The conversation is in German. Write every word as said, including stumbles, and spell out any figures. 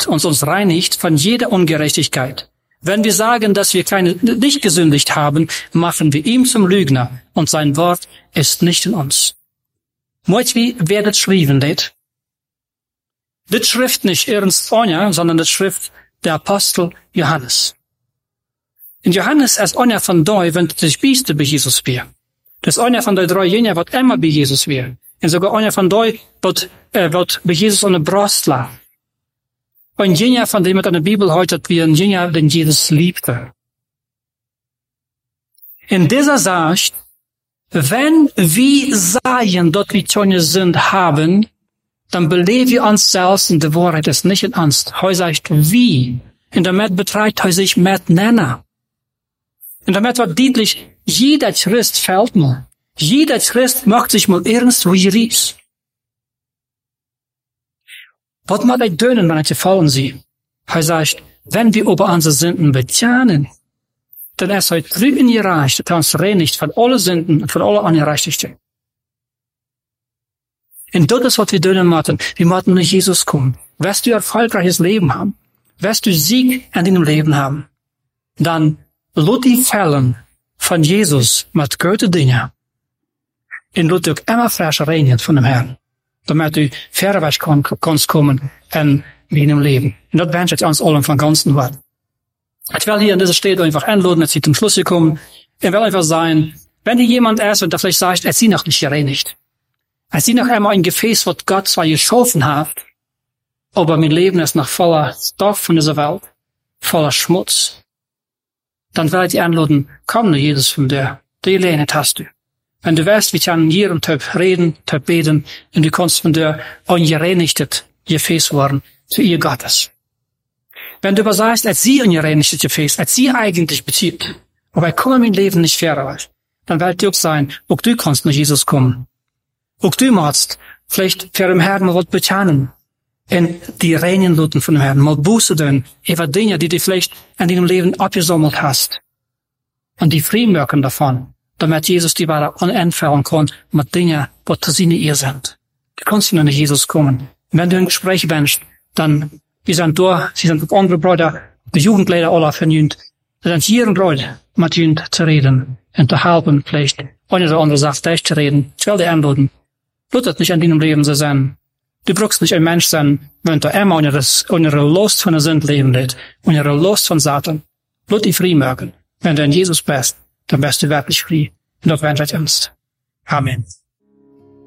liebt und uns reinigt von jeder Ungerechtigkeit. Wenn wir sagen, dass wir keine, nicht gesündigt haben, machen wir ihm zum Lügner und sein Wort ist nicht in uns. Moet wie wer das schreiben dit? Dit schrift nicht Ernst Onja, sondern das schrift der Apostel Johannes. In Johannes als Onja van Doi, wenn das Bieste bei Jesus weer. Das Onja van Doi drei Jänner wird immer bei Jesus weer. Und sogar Onja van Doi wird, äh, wird bei Jesus eine Brust lag. Ein Jänner, von dem es in der Bibel heute wie ein Jänner, den Jesus liebte. In dieser sagt, wenn wir sagen, dort wir Tonne sind, haben, dann beleben wir uns selbst und die Wahrheit ist nicht in uns. Heu sagt wie. Und damit betreibt heu sich mit Nenner. Und damit wird deutlich, jeder Christ fällt mal. Jeder Christ macht sich mal ernst, wie er ist. Was mag ich tun, wenn ich gefallen sie? Heu sagt, wenn wir über unsere Sünden bekennen, dann ist heute drüben gereicht, dass er uns reinigt von allen Sünden und von aller Ungerechtigkeit. Und das ist, was wir tun müssen. Wir müssen nach Jesus kommen. Wirst du erfolgreiches Leben haben, wirst du Sieg in deinem Leben haben, dann lass die Fällen von Jesus mit guten Dingen und lass dich immer frisch reinigen von dem Herrn, damit du verweg kannst kommen in deinem Leben. Und das wünsche ich uns allen von ganzem Herzen. Ich will hier in dieser Stelle einfach einladen, dass Sie zum Schluss kommen. Ich will einfach sagen, wenn hier jemand ist und der vielleicht sagt, er ist noch nicht gereinigt. Er ist noch einmal ein Gefäß, was Gott zwar geschaffen hat, aber mein Leben ist noch voller Stoff von dieser Welt, voller Schmutz. Dann will ich dich einladen, komm nur Jesus von dir. Die Lehne hast du. Wenn du weißt, wir können hier und dort reden, dort beten, und du kannst von dir ungereinigtes Gefäß werden zu ihr Gottes. Wenn du aber sagst, als sie ungereinigtes Gefäß, als sie eigentlich bezieht, aber ich komme mein Leben nicht fair, dann wird dir auch sein, auch du kannst nach Jesus kommen. Auch du musst vielleicht für den Herrn mal was bekennen, in die reinen Luten von dem Herrn, mal Buße tun, über Dinge, die du vielleicht in deinem Leben abgesammelt hast, und die freimachen davon, damit Jesus die weiter unentfernen kann mit Dingen, was zu seine ihr sind. Du kannst nur nach Jesus kommen. Und wenn du ein Gespräch bist, dann, wir sind da, sie sind mit anderen Brüdern, die Jugendleiter alle vernünft, sie sind hier und dort mit ihnen zu reden, und zu helfen, vielleicht, eine oder andere Sache gleich zu reden. Ich will dir einladen. Lass das nicht an deinem Leben so sein. Du brauchst nicht ein Mensch sein, wenn du immer unter der Lust von der Sünde leben lässt, unter der Lust von Satan. Lass dich frei machen. Wenn du in Jesus bist, dann bist du wirklich frei. Und das wünsche ich uns. Amen.